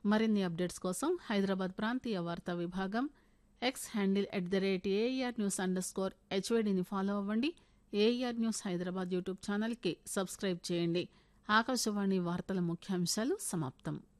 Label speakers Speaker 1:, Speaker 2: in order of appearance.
Speaker 1: మరిన్ని అప్డేట్స్ కోసం హైదరాబాద్ ప్రాంతీయ వార్తా విభాగం ఎక్స్ హ్యాండిల్ @AIR News_HYDని ఫాలో అవ్వండి. ఏఆర్ న్యూస్ హైదరాబాద్ యూట్యూబ్ ఛానల్కి సబ్స్క్రైబ్ చేయండి. ఆకాశవాణి వార్తల ముఖ్యాంశాలు సమాప్తం.